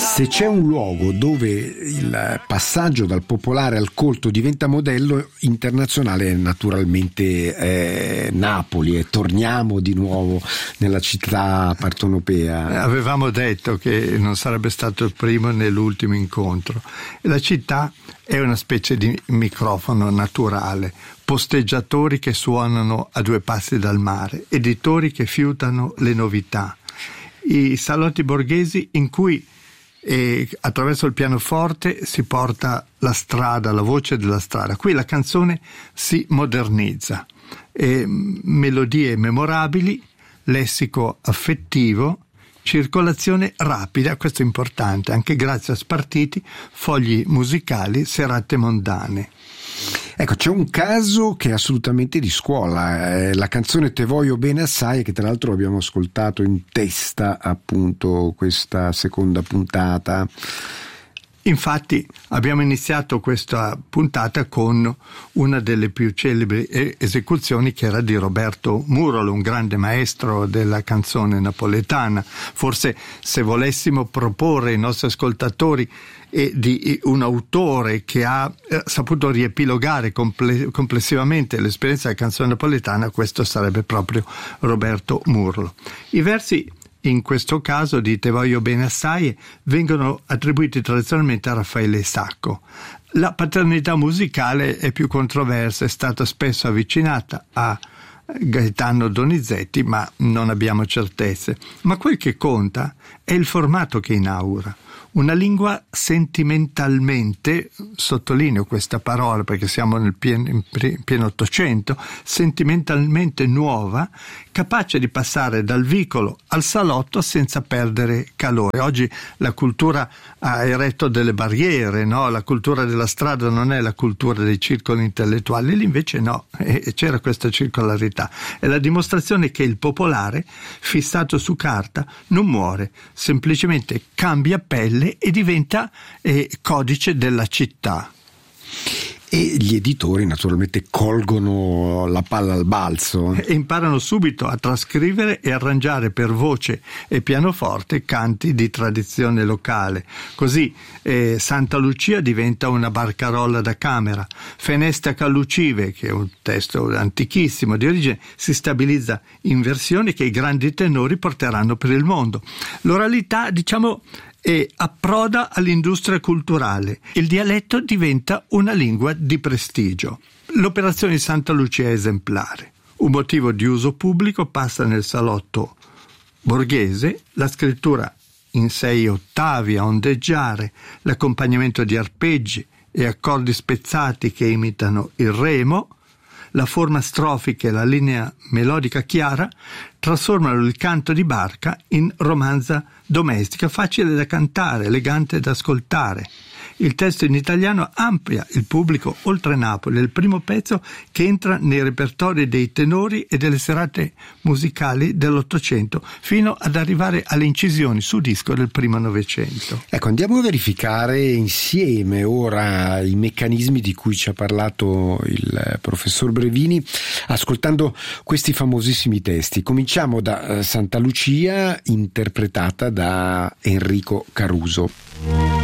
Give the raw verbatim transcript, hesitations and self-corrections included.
Se c'è un luogo dove il passaggio dal popolare al colto diventa modello internazionale, è naturalmente eh, Napoli, e torniamo di nuovo nella città partenopea. Avevamo detto che non sarebbe stato il primo né l'ultimo incontro. La città è una specie di microfono naturale, posteggiatori che suonano a due passi dal mare, editori che fiutano le novità, i salotti borghesi in cui e attraverso il pianoforte si porta la strada, la voce della strada. Qui la canzone si modernizza, e melodie memorabili, lessico affettivo, circolazione rapida, questo è importante, anche grazie a spartiti, fogli musicali, serate mondane. Ecco, c'è un caso che è assolutamente di scuola, eh, la canzone Te voglio bene assai, che tra l'altro abbiamo ascoltato in testa appunto questa seconda puntata. Infatti abbiamo iniziato questa puntata con una delle più celebri esecuzioni, che era di Roberto Murolo, un grande maestro della canzone napoletana. Forse, se volessimo proporre ai nostri ascoltatori e di un autore che ha eh, saputo riepilogare comple- complessivamente l'esperienza della canzone napoletana, questo sarebbe proprio Roberto Murolo. I versi in questo caso di Te voglio bene assai vengono attribuiti tradizionalmente a Raffaele Sacco. La paternità musicale è più controversa, è stata spesso avvicinata a Gaetano Donizetti, ma non abbiamo certezze. Ma quel che conta è il formato che inaugura. Una lingua sentimentalmente, sottolineo questa parola perché siamo nel pieno, pieno Ottocento, sentimentalmente nuova, capace di passare dal vicolo al salotto senza perdere calore. Oggi la cultura ha eretto delle barriere, no? La cultura della strada non è la cultura dei circoli intellettuali, lì invece no, e c'era questa circolarità. È la dimostrazione che il popolare, fissato su carta, non muore, semplicemente cambia pelle e diventa eh, codice della città. E gli editori naturalmente colgono la palla al balzo e imparano subito a trascrivere e arrangiare per voce e pianoforte canti di tradizione locale. Così eh, Santa Lucia diventa una barcarolla da camera, Fenestaca Lucive, che è un testo antichissimo di origine, si stabilizza in versioni che i grandi tenori porteranno per il mondo. L'oralità, diciamo, e approda all'industria culturale. Il dialetto diventa una lingua di prestigio. L'operazione di Santa Lucia è esemplare. Un motivo di uso pubblico passa nel salotto borghese, la scrittura in sei ottavi a ondeggiare, l'accompagnamento di arpeggi e accordi spezzati che imitano il remo, la forma strofica e la linea melodica chiara trasformano il canto di barca in romanza domestica, facile da cantare, elegante da ascoltare. Il testo in italiano amplia il pubblico oltre Napoli, è il primo pezzo che entra nei repertori dei tenori e delle serate musicali dell'Ottocento, fino ad arrivare alle incisioni su disco del primo Novecento. Ecco, andiamo a verificare insieme ora i meccanismi di cui ci ha parlato il professor Brevini, ascoltando questi famosissimi testi. Cominciamo da Santa Lucia, interpretata da Enrico Caruso.